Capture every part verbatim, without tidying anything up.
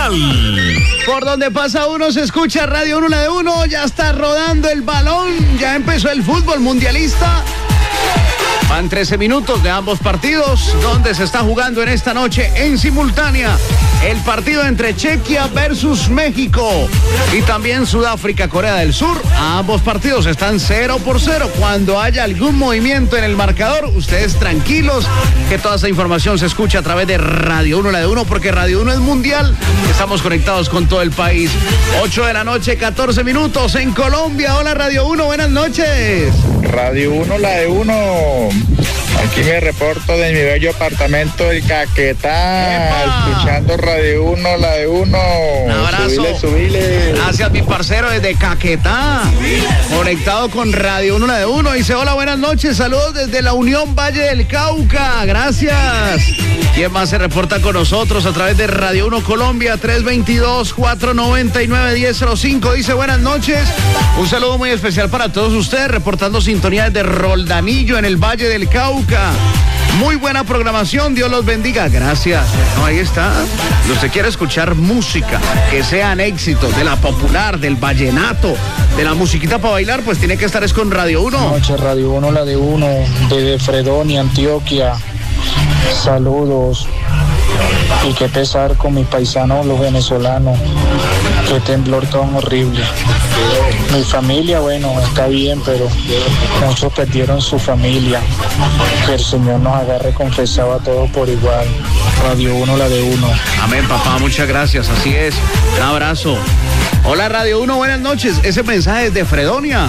Mundial. Por donde pasa uno se escucha Radio uno, la de uno, ya está rodando el balón, ya empezó el fútbol mundialista. Van trece minutos de ambos partidos, donde se está jugando en esta noche en simultánea el partido entre Chequia versus México y también Sudáfrica, Corea del Sur. Ambos partidos están cero por cero. Cuando haya algún movimiento en el marcador, ustedes tranquilos, que toda esta información se escucha a través de Radio uno, la de uno, porque Radio uno es mundial. Estamos conectados con todo el país. ocho de la noche, catorce minutos en Colombia. Hola Radio uno, buenas noches. Radio uno, la de uno. Aquí me reporto de mi bello apartamento del Caquetá, ¡epa! Escuchando Radio uno, la de uno. Un abrazo. Subile, subile. Gracias, mi parcero desde Caquetá, conectado con Radio uno, la de uno. Dice, hola, buenas noches, saludos desde la Unión Valle del Cauca, gracias. ¿Quién más se reporta con nosotros a través de Radio uno Colombia? tres veintidós, cuatrocientos noventa y nueve, diez cero cinco. Dice, buenas noches, un saludo muy especial para todos ustedes, reportando sintonía desde Roldanillo en el Valle del Cauca. Muy buena programación, Dios los bendiga. Gracias. No, ahí está. Si usted quiere escuchar música, que sean éxitos de la popular, del vallenato, de la musiquita para bailar, pues tiene que estar es con Radio uno. Noche, Radio uno, la de uno, desde Fredonia, Antioquia. Saludos. Y qué pesar con mis paisanos, los venezolanos. Qué temblor tan horrible. Mi familia, bueno, está bien, pero muchos perdieron su familia. Que el Señor nos agarre confesado a todos por igual. Radio uno, la de uno. Amén, papá, muchas gracias, así es. Un abrazo. Hola, Radio uno, buenas noches. Ese mensaje es de Fredonia.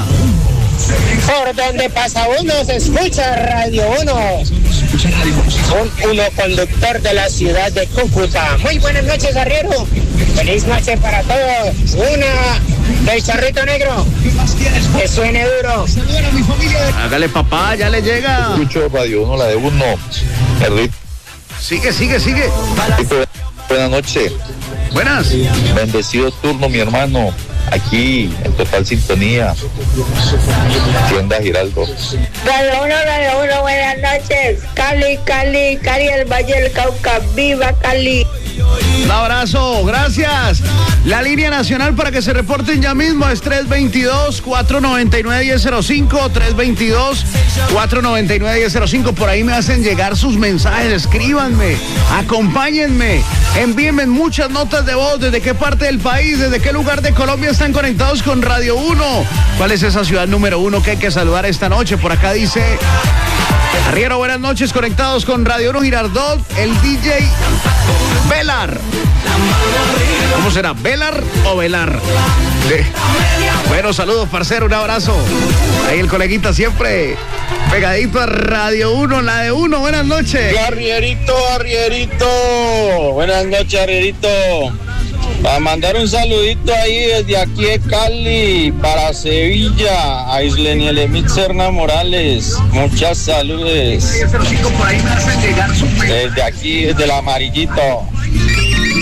Por donde pasa uno se escucha Radio uno. Un uno conductor de la ciudad de Cúcuta. Muy buenas noches, arriero. Feliz noche para todos. Una del Charrito Negro. Que suene duro. Hágale, papá, ya le llega. Escucho Radio uno, la de uno. Perrito. Sigue, sigue, sigue. Buenas noches. Buenas. Bendecido turno, mi hermano. Aquí, en total sintonía. Tienda Giraldo. Radio uno, Radio uno, buenas noches. Cali, Cali, Cali, el Valle del Cauca. ¡Viva Cali! Un abrazo, gracias. La línea nacional para que se reporten ya mismo es tres veintidós, cuatrocientos noventa y nueve, diez cero cinco, tres veintidós, cuatrocientos noventa y nueve, diez cero cinco. Por ahí me hacen llegar sus mensajes, escríbanme, acompáñenme, envíenme muchas notas de voz, desde qué parte del país, desde qué lugar de Colombia están conectados con Radio uno. ¿Cuál es esa ciudad número uno que hay que saludar esta noche? Por acá dice... Arriero, buenas noches, conectados con Radio uno Girardot, el D J Velar. ¿Cómo será? ¿Velar o Velar? De... Bueno, saludos, parcero, un abrazo. Ahí el coleguita siempre pegadito a Radio uno, la de uno. Buenas noches. Arrierito, arrierito. Buenas noches, arrierito. Para mandar un saludito ahí desde aquí de Cali para Sevilla a Isleniel Serna Morales. Muchas saludes. Desde aquí, desde el Amarillito.